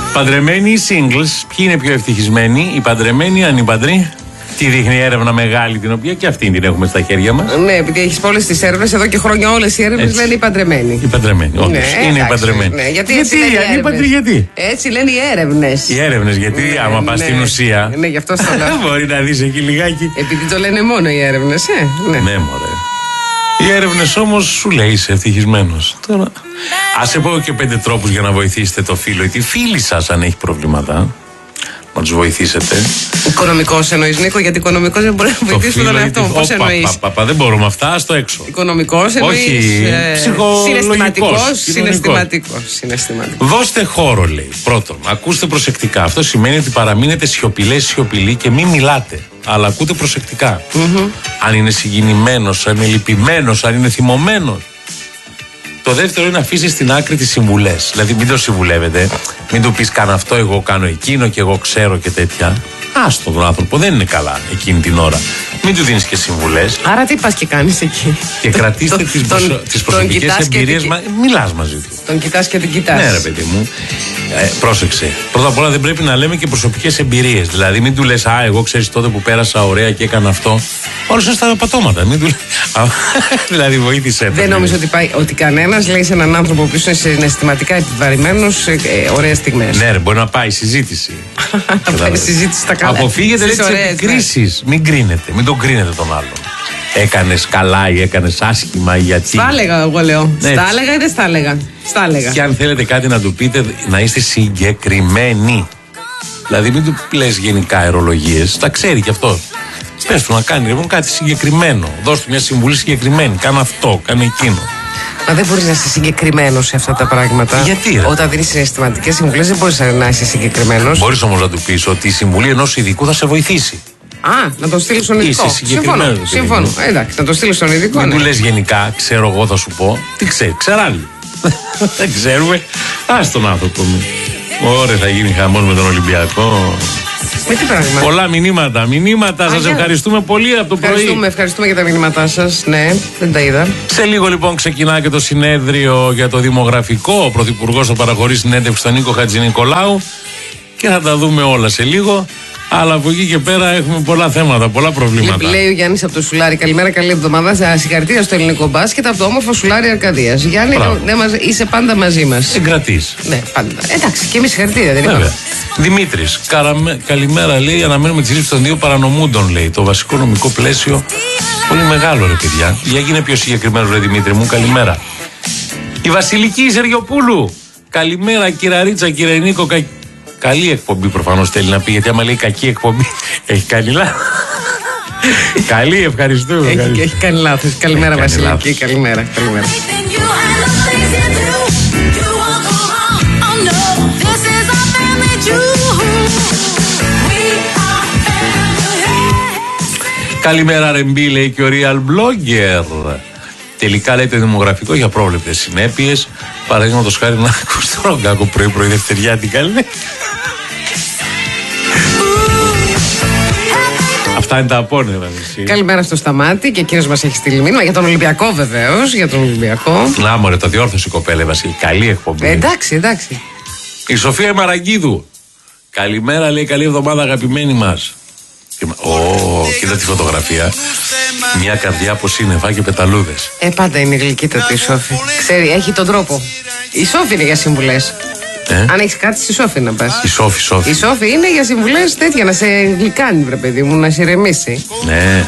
Παντρεμένοι ή singles, ποιοι είναι πιο ευτυχισμένοι, οι παντρεμένοι, ανήπαντροι? Τι δείχνει η έρευνα μεγάλη, την οποία και αυτή την έχουμε στα χέρια μας. Ναι, επειδή έχεις όλες τις έρευνες, εδώ και χρόνια όλες οι έρευνες λένε οι παντρεμένοι. Οι παντρεμένοι, όντως. Ναι, είναι οι παντρεμένοι. Ναι, γιατί ανήπαντροι, γιατί? Έτσι λένε οι έρευνες. Οι έρευνες, γιατί άμα πας στην ουσία. Ναι, γι' αυτό στο λέω. Μπορεί να δεις εκεί λιγάκι. Επειδή το λένε μόνο οι έρευνες, Ναι, μωρέ. Οι έρευνες όμως σου λέει είσαι ευτυχισμένος. Τώρα, ας σε πω και 5 τρόπους για να βοηθήσετε το φίλο ή τη φίλη σας αν έχει προβλήματα. Να τους βοηθήσετε. Οικονομικός εννοείς, Νίκο, γιατί οικονομικός δεν μπορεί να βοηθήσει τον εαυτό μου. Πώς εννοείς? Δεν μπορούμε αυτά, στο έξω. Οικονομικός εννοείς. Όχι, συναισθηματικός. Δώστε χώρο, λέει. Πρώτον, ακούστε προσεκτικά. Αυτό σημαίνει ότι παραμείνετε σιωπηλοί και μην μιλάτε. Αλλά ακούτε προσεκτικά. Αν είναι συγκινημένος, αν είναι λυπημένος, αν είναι θυμωμένος. Το δεύτερο είναι να αφήσεις στην άκρη τις συμβουλές. Δηλαδή, μην το συμβουλεύετε. Μην του πεις κάνω αυτό, εγώ κάνω εκείνο και εγώ ξέρω και τέτοια. Άστο τον άνθρωπο, δεν είναι καλά εκείνη την ώρα. Μην του δίνεις και συμβουλές. Άρα τι πας και κάνεις εκεί? Και κρατήστε τις προσωπικές εμπειρίες. Μιλάς μαζί του. Τον κοιτάς και την κοιτάς. Ναι, ρε παιδί μου. Πρόσεξε. Πρώτα απ' όλα δεν πρέπει να λέμε και προσωπικές εμπειρίες. Δηλαδή, μην του λες α, εγώ ξέρεις τότε που πέρασα ωραία και έκανα αυτό. Όλος στα πατώματα. Μην του λες. Δηλαδή, βοήθησέ τον. Δεν νομίζω ότι κανένας λέει σε έναν άνθρωπο που είναι συναισθηματικά επιβαρημένος ωραίες στιγμές. Ναι, ρε, μπορεί να πάει συζήτηση. Να πάει συζήτηση στα καλά. Αποφύγετε τις επικρίσεις. Μην κρίνετε. Μην τον κρίνετε τον άλλον. Έκανες καλά ή έκανες άσχημα ή γιατί. Στα έλεγα, εγώ λέω. Στα έλεγα ή δεν στα έλεγα? Στα έλεγα. Και αν θέλετε κάτι να του πείτε, να είστε συγκεκριμένοι. Δηλαδή, μην του λες γενικά αερολογίες. Τα ξέρει κι αυτός. Πες του να κάνει λοιπόν κάτι συγκεκριμένο. Δώσ' του μια συμβουλή συγκεκριμένη. Κάνε αυτό, κάνε εκείνο. Μα δεν μπορείς να είσαι συγκεκριμένος σε αυτά τα πράγματα. Γιατί, ρε? Όταν δίνεις συναισθηματικές συμβουλές, δεν μπορείς να είσαι συγκεκριμένος. Μπορείς όμως να του πεις ότι η συμβουλή ενός ειδικού θα σε βοηθήσει. Να τον στείλει στον ειδικό. Συμφωνώ. Εντάξει, να τον στείλει στον ειδικό. Μην του λες γενικά, ξέρω εγώ θα σου πω. Τι ξέρει, ξέρali. Δεν ξέρουμε. Ας τον άνθρωπο μου. Ωραία, θα γίνει χαμός με τον Ολυμπιακό. Με τι πράγμα? Πολλά μηνύματα. Σας ευχαριστούμε πολύ από το πρωί. Ευχαριστούμε για τα μηνύματά σας. Ναι, δεν τα είδα. Σε λίγο λοιπόν ξεκινά και το συνέδριο για το δημογραφικό. Ο Πρωθυπουργός θα παραχωρήσει συνέντευξη στον Νίκο Χατζηνικολάου και θα τα δούμε όλα σε λίγο. Αλλά από εκεί και πέρα έχουμε πολλά θέματα, πολλά προβλήματα. Λέει ο Γιάννης από το Σουλάρι, καλημέρα, καλή εβδομάδα. Συγχαρητήρια στο ελληνικό μπάσκετ από το όμορφο Σουλάρι Αρκαδίας. Γιάννη, είσαι πάντα μαζί μας. Εγκρατής. Ναι, πάντα. Εντάξει, και εμείς συγχαρητήρια, δεν είπαμε. Δημήτρης, καλημέρα, λέει. Αναμένουμε τη σύλληψη των 2 παρανομούντων, λέει. Το βασικό νομικό πλαίσιο πολύ μεγάλο, ρε παιδιά. Για γίνε πιο συγκεκριμένο, ρε Δημήτρη μου, καλημέρα. Η Βασιλική Σεργιοπούλου. Καλημέρα, Κυραρίτσα, κύριε Νίκο. Καλή εκπομπή προφανώς θέλει να πει, γιατί άμα λέει κακή εκπομπή έχει κάνει λάθος. Καλή, ευχαριστούμε. Έχει κάνει λάθος. Καλημέρα Βασιλική, καλημέρα. Καλημέρα Ρεμπή, λέει και ο Real Blogger. Τελικά λέει το δημογραφικό για πρόβλεπτες συνέπειες. Παραδείγματος χάρη να ακούσει τον Ρογκάκο πρωί Δευτεριάτικα, λέει. Αυτά είναι τα απόνερα. Καλημέρα στο Σταμάτη και εκείνος μας έχει στείλει μήνυμα για τον Ολυμπιακό βεβαίως. Για τον Ολυμπιακό. Να μωρέ, το διόρθωσε η κοπέλα Βασίλη. Καλή εκπομπή. Εντάξει. Η Σοφία Μαραγκίδου. Καλημέρα, λέει, καλή εβδομάδα αγαπημένοι μας. Κοίτα τη φωτογραφία. Μια καρδιά από σύννεφα και πεταλούδες. Πάντα είναι γλυκύτατη η Σόφη. Ξέρει, έχει τον τρόπο. Η Σόφη είναι για συμβουλές. Αν έχεις κάτι, στη Σόφη να πας. Η Σόφη. Η Σόφη είναι για συμβουλές τέτοια, να σε γλυκάνει, βρε παιδί μου, να σε ηρεμήσει. Ναι.